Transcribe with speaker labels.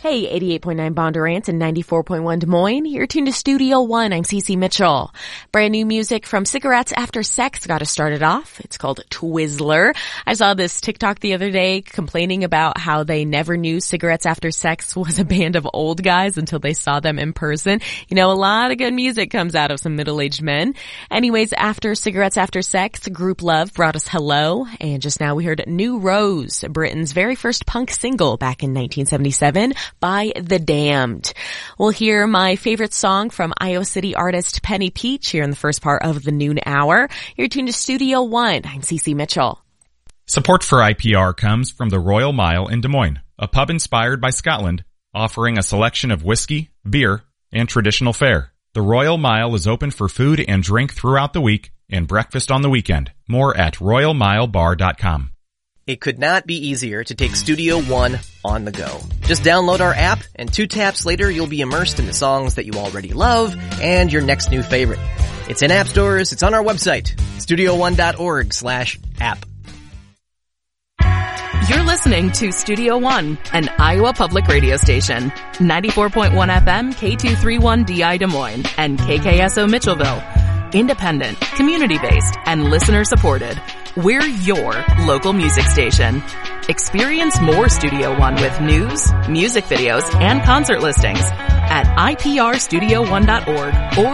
Speaker 1: Hey, 88.9 Bondurant and 94.1 Des Moines. You're tuned to Studio One. I'm Cece Mitchell. Brand new music from Cigarettes After Sex got us started off. It's called Twizzler. I saw this TikTok the other day complaining about how they never knew Cigarettes After Sex was a band of old guys until they saw them in person. You know, a lot of good music comes out of some middle-aged men. Anyways, after Cigarettes After Sex, Group Love brought us Hello. And just now we heard New Rose, Britain's very first punk single back in 1977. By The Damned. We'll hear my favorite song from Iowa City artist Penny Peach here in the first part of the noon hour. You're tuned to Studio One. I'm Cece Mitchell.
Speaker 2: Support for IPR comes from the Royal Mile in Des Moines, a pub inspired by Scotland, offering a selection of whiskey, beer, and traditional fare. The Royal Mile is open for food and drink throughout the week and breakfast on the weekend. More at royalmilebar.com.
Speaker 3: It could not be easier to take Studio One on the go. Just download our app, and 2 taps later you'll be immersed in the songs that you already love and your next new favorite. It's in app stores, it's on our website, studio1.org/app.
Speaker 4: You're listening to Studio One, an Iowa public radio station. 94.1 FM, K231DI Des Moines, and KKSO Mitchellville. Independent, community-based, and listener-supported. We're your local music station. Experience more Studio One with news, music videos, and concert listings at iprstudio1.org or